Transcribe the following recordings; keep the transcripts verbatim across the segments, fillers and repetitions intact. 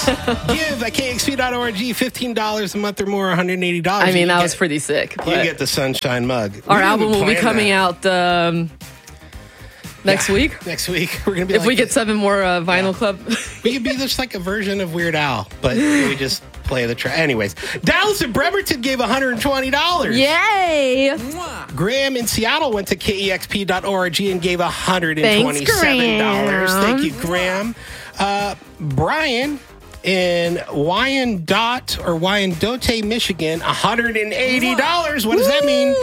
Give at K X P dot org fifteen dollars a month or more, one hundred eighty dollars. I mean, that get, was pretty sick. You get the Sunshine Mug. Our We album will be coming that. out um, next Yeah, week. Next week. We're going to be If like we get seven more uh, Vinyl Yeah. Club. We could be just like a version of Weird Al, but we just play the track. Anyways, Dallas and Bremerton gave one hundred twenty dollars. Yay! Graham in Seattle went to K E X P dot org and gave one hundred twenty-seven dollars. Thanks, Graham. Thank you, Graham. Uh, Brian in Wyandotte or Wyandotte, Michigan, one hundred eighty dollars. What does that mean?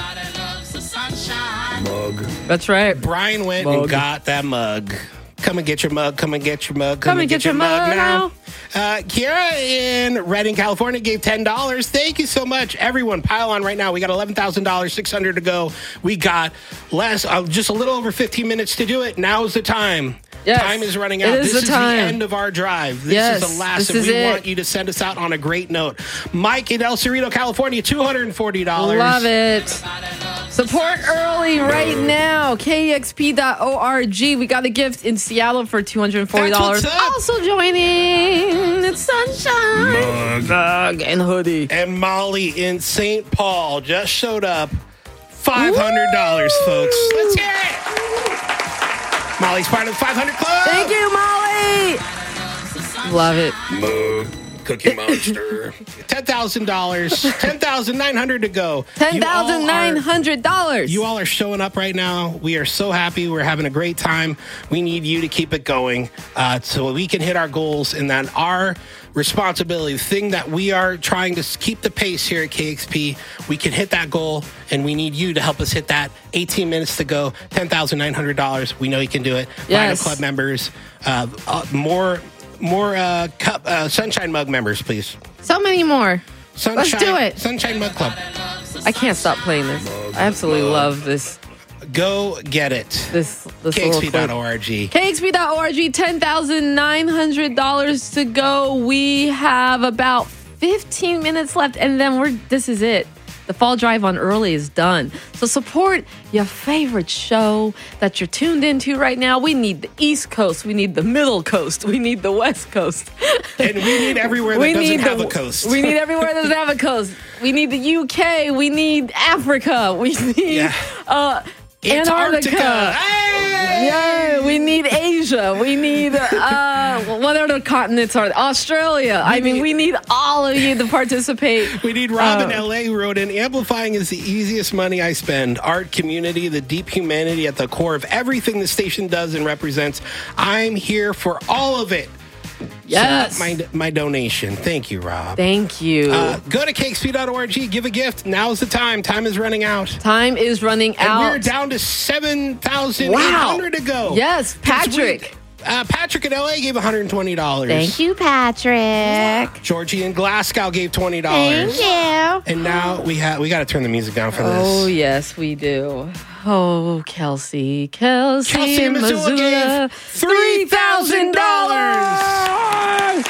Mug. That's right. Brian went Mug. and got that mug. Come and get your mug. Come and get your mug. Come and get your mug now. Uh, Kiara in Redding, California gave ten dollars. Thank you so much. Everyone, pile on right now. We got eleven thousand dollars, six hundred to go. We got less, uh, just a little over fifteen minutes to do it. Now's the time. Yes, time is running it out. is this the is time. the end of our drive. This Yes, is the last, this and is we it. want you to send us out on a great note. Mike in El Cerrito, California, two hundred forty dollars. Love it. Support early right now. K X P dot org. We got a gift in Seattle for two hundred forty dollars. That's what's up. Also joining, it's Sunshine. Mug and hoodie. And Molly in Saint Paul just showed up. five hundred dollars, folks. Let's hear it. Molly's part of the five hundred Club. Thank you, Molly. Love it. Mug. Cookie Monster. ten thousand dollars. ten thousand nine hundred dollars to go. ten thousand nine hundred dollars. You all are showing up right now. We are so happy. We're having a great time. We need you to keep it going uh, so we can hit our goals, and that our responsibility, the thing that we are trying to keep the pace here at K X P, we can hit that goal, and we need you to help us hit that. eighteen minutes to go, ten thousand nine hundred dollars. We know you can do it. Yes. Vinyl Club members, uh, uh, more more uh, cup uh, Sunshine Mug members, please. So many more. Sunshine, Let's do it. Sunshine Mug Club. I can't stop playing this. I absolutely love this. Go get it. This, this K X P little dot org. K X P dot org, ten thousand nine hundred dollars to go. We have about fifteen minutes left, and then we're. This is it. The fall drive on early is done. So support your favorite show that you're tuned into right now. We need the East Coast. We need the Middle Coast. We need the West Coast. And we need everywhere that We doesn't need have the- a coast. We need everywhere that doesn't have a coast. We need the U K. We need Africa. We need Yeah. uh, Antarctica. Antarctica. Hey! Yeah, we need Asia. We need, uh, what other continents are there? Australia. I mean, need- we need all of you to participate. We need Robin Uh, L A who wrote in, amplifying is the easiest money I spend. Art, community, the deep humanity at the core of everything the station does and represents. I'm here for all of it. Yes. So my, my donation. Thank you, Rob. Thank you. Uh, go to K X P dot org, give a gift. Now's the time. Time is running out. Time is running And out. we're down to seven thousand eight hundred to go. Yes, 'Cause Patrick. we- uh, Patrick in L A gave one hundred twenty dollars. Thank you, Patrick. Georgie in Glasgow gave twenty dollars. Thank you. And now we have we got to turn the music down for this. Oh, yes, we do. Oh, Kelsey. Kelsey, Kelsey in in Missoula Missoula. gave three thousand dollars.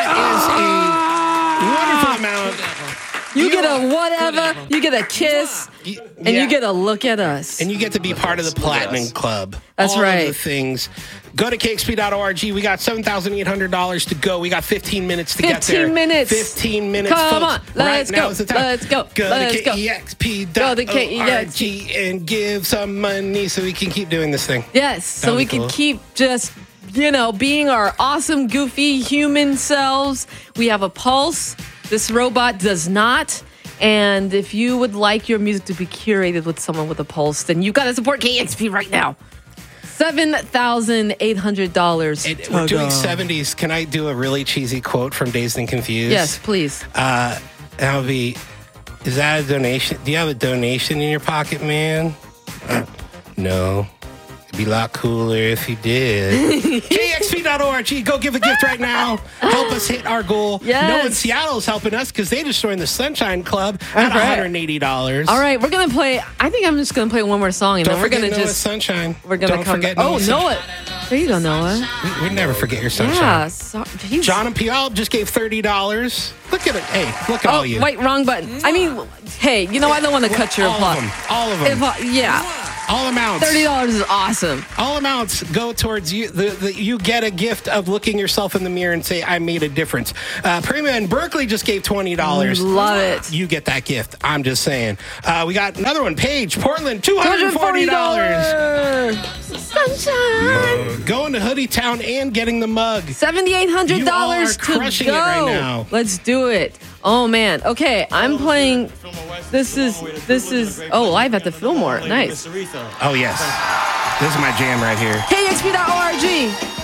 That is a wonderful amount. You You get are- a whatever, you get a kiss, Y- and yeah. you get a look at us. And you get to be part of the Platinum Club. That's All right. Of the things. Go to K X P dot org. We got seven thousand eight hundred dollars to go. We got fifteen minutes to get there. fifteen minutes. fifteen minutes. Come folks. on. Let's right now go. is the time. Let's go. Go Let's to go. K E X P Go dot to K E X P. org and give some money so we can keep doing this thing. Yes, so That'd we be can cool. keep just, you know, being our awesome, goofy human selves. We have a pulse. This robot does not. And if you would like your music to be curated with someone with a pulse, then you got to support K X P right now. seven thousand eight hundred dollars. And we're doing seventies. Can I do a really cheesy quote from Dazed and Confused? Yes, please. Uh, that would be, is that a donation? Do you have a donation in your pocket, man? Uh, no. It'd be a lot cooler if you did. K X P dot org. Go give a gift right now. Help us hit our goal. Yes. No one in Seattle is helping us because they just joined the Sunshine Club at All right. one hundred eighty dollars. All right, we're going to play. I think I'm just going to play one more song, and Don't then we're forget going to Noah just. Sunshine. We're going to Don't come forget back. Noah Oh, Sunshine. Noah. There you go, Noah. We, we never forget your sunshine. Yeah. So, he's- John and Puyallup just gave thirty dollars. Look at it. Hey, look at Oh, all you. wait, wrong button. I mean, hey, you know, I don't want to cut your all applause. of them. All of them. If, uh, yeah. All amounts. thirty dollars is awesome. All amounts go towards you. The, the, you get a gift of looking yourself in the mirror and say, I made a difference. Uh, Prima in Berkeley just gave twenty dollars. Love it. You get that gift. I'm just saying. Uh, we got another one. Paige, Portland, two hundred forty dollars. Sunshine. Uh, going to Hoodie Town and getting the mug. seven thousand eight hundred dollars You are crushing to go. it right now. Let's do it. Oh, man. Okay, I'm playing. This is, this is, oh, live at the Fillmore. Nice. Oh, yes. This is my jam right here. K X P dot org.